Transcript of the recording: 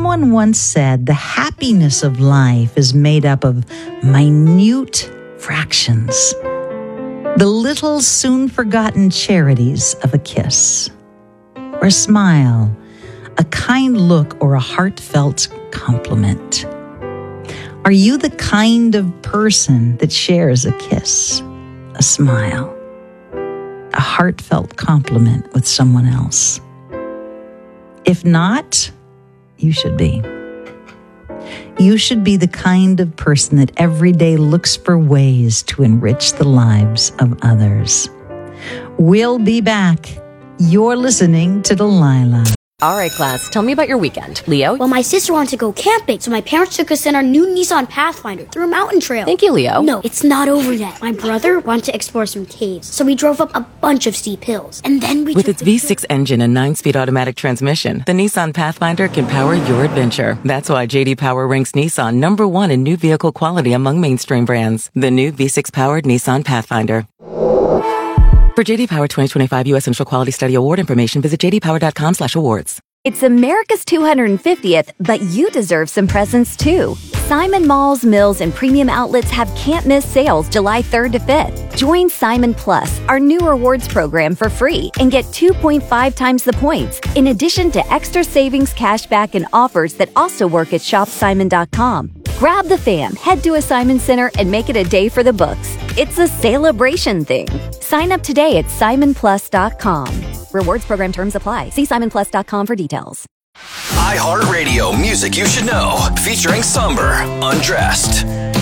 Someone once said the happiness of life is made up of minute fractions. The little soon forgotten charities of a kiss, or a smile, a kind look, or a heartfelt compliment. Are you the kind of person that shares a kiss, a smile, a heartfelt compliment with someone else? If not, you should be. You should be the kind of person that every day looks for ways to enrich the lives of others. We'll be back. You're listening to Delilah. All right, class, tell me about your weekend. Leo? Well, my sister wanted to go camping, so my parents took us in our new Nissan Pathfinder through a mountain trail. Thank you, Leo. No, it's not over yet. My brother wanted to explore some caves, so we drove up a bunch of steep hills. And then we With its V6 engine and 9-speed automatic transmission, the Nissan Pathfinder can power your adventure. That's why J.D. Power ranks Nissan number 1 in new vehicle quality among mainstream brands. The new V6-powered Nissan Pathfinder. For J.D. Power 2025 U.S. Initial Quality Study Award information, visit jdpower.com/awards. It's America's 250th, but you deserve some presents too. Simon Malls, Mills, and Premium Outlets have can't-miss sales July 3rd to 5th. Join Simon Plus, our new rewards program, for free and get 2.5 times the points, in addition to extra savings, cashback, and offers that also work at shopsimon.com. Grab the fam, head to a Simon Center, and make it a day for the books. It's a celebration thing. Sign up today at simonplus.com. Rewards program terms apply. See simonplus.com for details. iHeartRadio Music You Should Know, featuring Somber, Undressed.